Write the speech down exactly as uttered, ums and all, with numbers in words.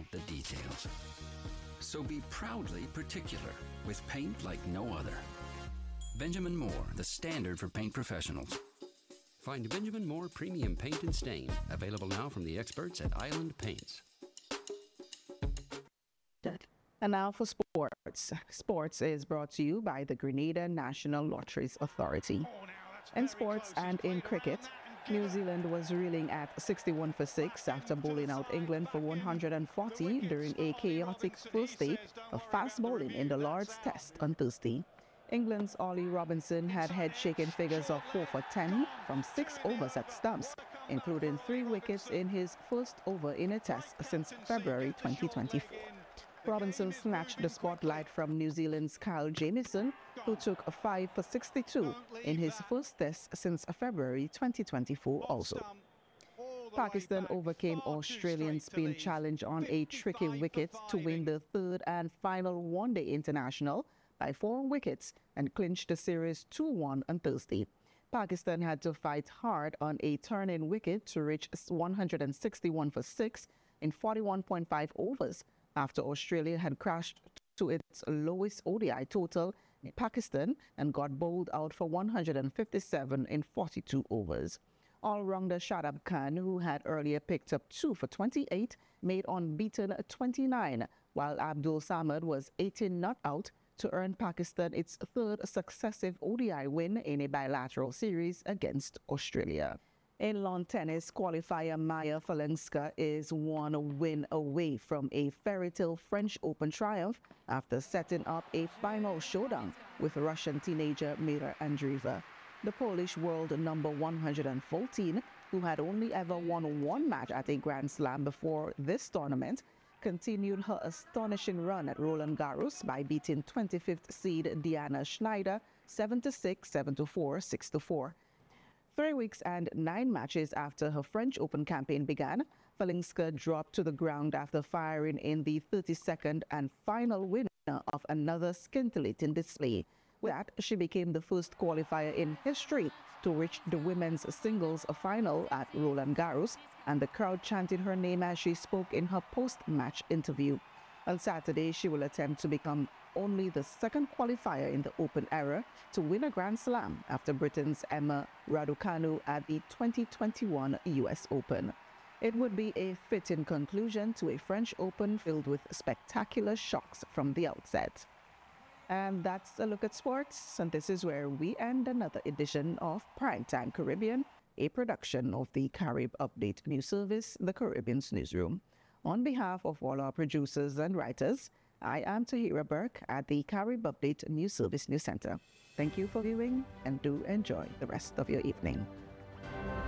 the details. So be proudly particular with paint like no other. Benjamin Moore, the standard for paint professionals. Find Benjamin Moore Premium Paint and Stain, available now from the experts at Island Paints. And now for sports. Sports is brought to you by the Grenada National Lotteries Authority. In sports and in cricket, New Zealand was reeling at sixty-one for six after bowling out England for one hundred forty during a chaotic first day of fast bowling in the Lord's Test on Thursday. England's Ollie Robinson had head-shaking figures of four for ten from six overs at stumps, including three wickets in his first over in a test since February twenty twenty-four. Robinson snatched the spotlight from New Zealand's Kyle Jamieson, who took five for sixty-two in his first test since February twenty twenty-four also. Pakistan overcame Australian spin challenge on a tricky wicket to win the third and final one-day international by four wickets and clinched the series two one on Thursday. Pakistan had to fight hard on a turn-in wicket to reach one hundred sixty-one for six in forty-one point five overs, after Australia had crashed to its lowest O D I total in Pakistan and got bowled out for one hundred fifty-seven in forty-two overs. All-rounder Shadab Khan, who had earlier picked up two for twenty-eight, made unbeaten twenty-nine, while Abdul Samad was eighteen not out to earn Pakistan its third successive O D I win in a bilateral series against Australia. In lawn tennis, qualifier Maya Falenska is one win away from a fairy tale French Open triumph after setting up a final showdown with Russian teenager Mira Andreeva. The Polish world number one hundred fourteen, who had only ever won one match at a Grand Slam before this tournament, continued her astonishing run at Roland Garros by beating twenty-fifth seed Diana Schneider seven to six, seven to four, six to four. Three weeks and nine matches after her French Open campaign began, Falenska dropped to the ground after firing in the thirty-second and final winner of another scintillating display. With that, she became the first qualifier in history to reach the women's singles final at Roland Garros, and the crowd chanted her name as she spoke in her post-match interview. On Saturday, she will attempt to become only the second qualifier in the Open era to win a Grand Slam after Britain's Emma Raducanu at the twenty twenty-one U S Open. It would be a fitting conclusion to a French Open filled with spectacular shocks from the outset. And that's a look at sports, and this is where we end another edition of Primetime Caribbean, a production of the Carib Update News Service, the Caribbean's newsroom. On behalf of all our producers and writers, I am Tahira Burke at the Carib Update News Service News Center. Thank you for viewing, and do enjoy the rest of your evening.